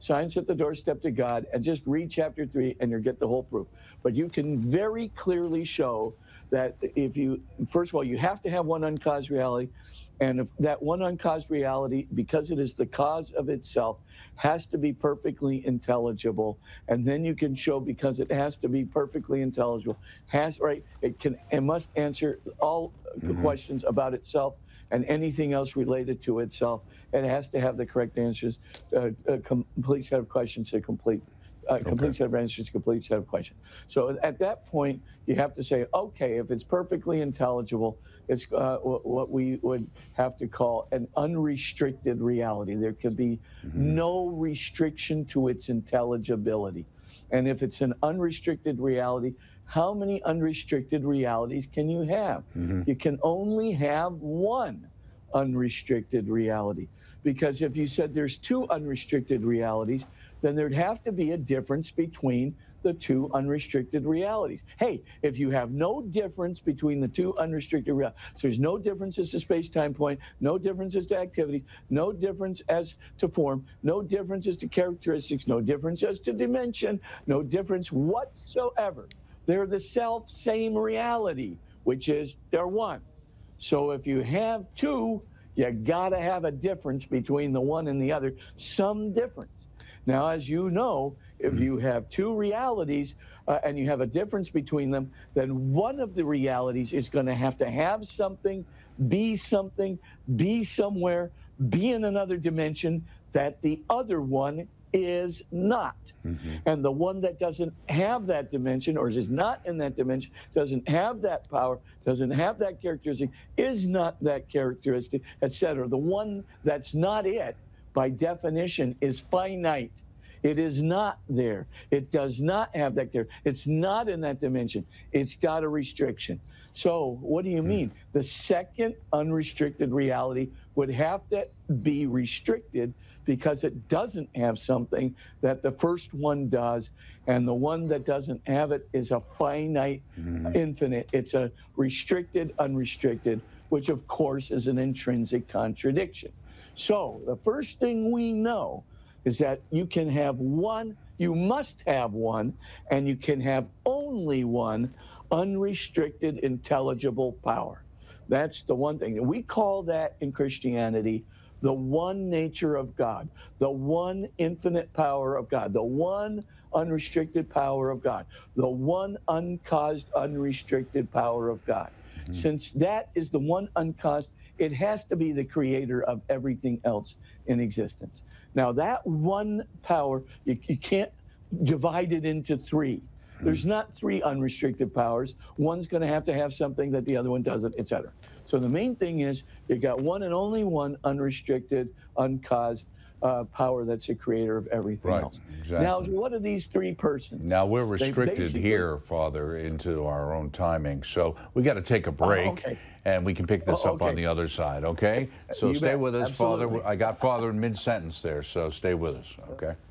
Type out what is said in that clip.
Science at the Doorstep to God, and just read chapter 3 and you'll get the whole proof. But you can very clearly show that if you, first of all, you have to have one uncaused reality. And if that one uncaused reality, because it is the cause of itself, has to be perfectly intelligible. And then you can show, because it has to be perfectly intelligible, it must answer all questions about itself and anything else related to itself. It has to have the correct answers, a complete set of questions to complete. Complete set of answers, complete set of questions. So at that point, you have to say, okay, if it's perfectly intelligible, it's what we would have to call an unrestricted reality. There could be no restriction to its intelligibility. And if it's an unrestricted reality, how many unrestricted realities can you have? You can only have one unrestricted reality. Because if you said there's two unrestricted realities, then there'd have to be a difference between the two unrestricted realities. Hey, if you have no difference between the two unrestricted realities, so there's no difference as to space-time point, no difference as to activity, no difference as to form, no difference as to characteristics, no difference as to dimension, no difference whatsoever. They're the self-same reality, which is they're one. So if you have two, you gotta have a difference between the one and the other, some difference. Now, as you know, if you have two realities and you have a difference between them, then one of the realities is going to have something, be somewhere, be in another dimension that the other one is not. And the one that doesn't have that dimension, or is not in that dimension, doesn't have that power, doesn't have that characteristic, is not that characteristic, etc. The one that's not it, by definition, is finite. It is not there. It does not have that character. It's not in that dimension. It's got a restriction. So what do you mean? The second unrestricted reality would have to be restricted because it doesn't have something that the first one does, and the one that doesn't have it is a finite, infinite. It's a restricted, unrestricted, which of course is an intrinsic contradiction. So the first thing we know is that you can have one, you must have one, and you can have only one unrestricted, intelligible power. That's the one thing. We call that in Christianity the one nature of God, the one infinite power of God, the one unrestricted power of God, the one uncaused, unrestricted power of God. Since that is the one uncaused, it has to be the creator of everything else in existence. Now, that one power, you can't divide it into three. There's not three unrestricted powers. One's going to have something that the other one doesn't, etc. So the main thing is you got one and only one unrestricted, uncaused power that's the creator of everything else. Exactly. Now, what are these three persons? Now, we're restricted here, Father, into our own timing. So we got to take a break, and we can pick this up on the other side, okay? So stay with us, Father. I got Father in mid-sentence there, so stay with us, okay?